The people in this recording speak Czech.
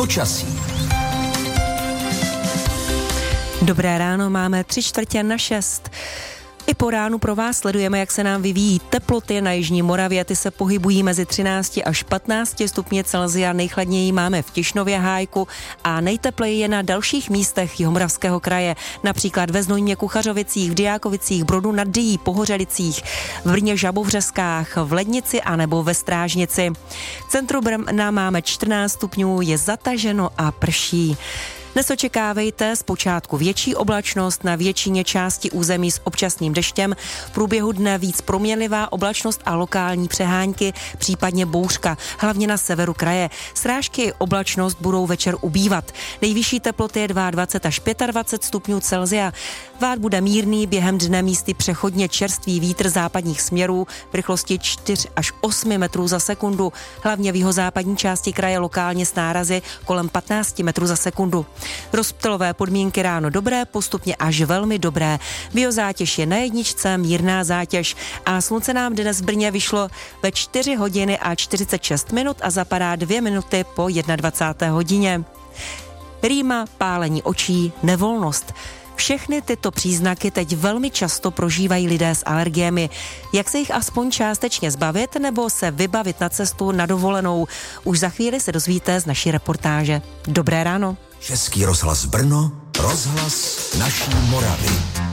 Počasí. Dobré ráno, máme 3/4 I po ránu pro vás sledujeme, jak se nám vyvíjí teploty na jižní Moravě. Ty se pohybují mezi 13 až 15 stupně Celsia. Nejchladněji máme v Tišnově Hájku a nejtepleji je na dalších místech Jihomoravského kraje. Například ve Znojmě, Kuchařovicích, v Dyjákovicích, Brodu nad Dyjí, Pohořelicích, v Brně, Žabovřeskách, v Lednici a nebo ve Strážnici. V centru Brna máme 14 stupňů, je zataženo a prší. Dnes očekávejte zpočátku větší oblačnost na většině části území s občasným deštěm, v průběhu dne víc proměnlivá oblačnost a lokální přehánky, případně bouřka, hlavně na severu kraje. Srážky i oblačnost budou večer ubývat. Nejvyšší teploty je 22 až 25 stupňů Celsia. Vád bude mírný, během dne místy přechodně čerstvý vítr západních směrů v rychlosti 4 až 8 metrů za sekundu, hlavně v jihozápadní části kraje lokálně s nárazy kolem 15 metrů za sekundu. Rozptylové podmínky ráno dobré, postupně až velmi dobré. Biozátěž je na jedničce, mírná zátěž a slunce nám dnes v Brně vyšlo ve 4 hodiny a 46 minut a zapadá 2 minuty po 21. hodině. Rýma, pálení očí, nevolnost. Všechny tyto příznaky teď velmi často prožívají lidé s alergiemi. Jak se jich aspoň částečně zbavit nebo se vybavit na cestu na dovolenou? Už za chvíli se dozvíte z naší reportáže. Dobré ráno. Český rozhlas Brno, rozhlas naší Moravy.